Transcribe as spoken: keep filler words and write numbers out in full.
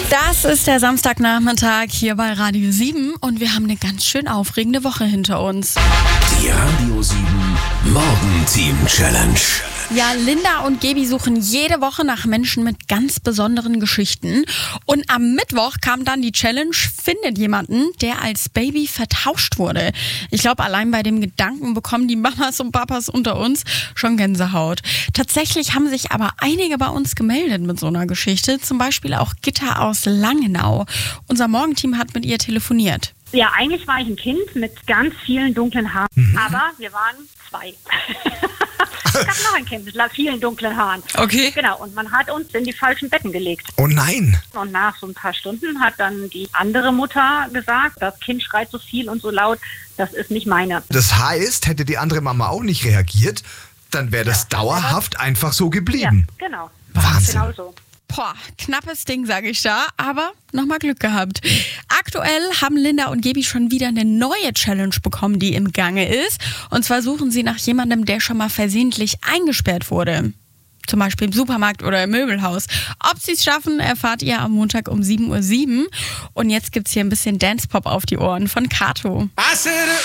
Das ist der Samstagnachmittag hier bei Radio sieben und wir haben eine ganz schön aufregende Woche hinter uns. Die Radio sieben Morgenteam Challenge. Ja, Linda und Gebi suchen jede Woche nach Menschen mit ganz besonderen Geschichten. Und am Mittwoch kam dann die Challenge, findet jemanden, der als Baby vertauscht wurde. Ich glaube, allein bei dem Gedanken bekommen die Mamas und Papas unter uns schon Gänsehaut. Tatsächlich haben sich aber einige bei uns gemeldet mit so einer Geschichte. Zum Beispiel auch Gitta aus Langenau. Unser Morgenteam hat mit ihr telefoniert. Ja, eigentlich war ich ein Kind mit ganz vielen dunklen Haaren, mhm. aber wir waren zwei. Es gab noch ein Kind mit vielen dunklen Haaren. Okay. Genau, und man hat uns in die falschen Betten gelegt. Oh nein! Und nach so ein paar Stunden hat dann die andere Mutter gesagt, das Kind schreit so viel und so laut, das ist nicht meine. Das heißt, hätte die andere Mama auch nicht reagiert, dann wäre das ja, dauerhaft einfach so geblieben. Ja, genau. Wahnsinn. Genau so. Boah, knappes Ding, sage ich da, aber nochmal Glück gehabt. Aktuell haben Linda und Gebi schon wieder eine neue Challenge bekommen, die im Gange ist. Und zwar suchen sie nach jemandem, der schon mal versehentlich eingesperrt wurde. Zum Beispiel im Supermarkt oder im Möbelhaus. Ob sie es schaffen, erfahrt ihr am Montag um sieben Uhr sieben. Und jetzt gibt's hier ein bisschen Dance-Pop auf die Ohren von Kato. I said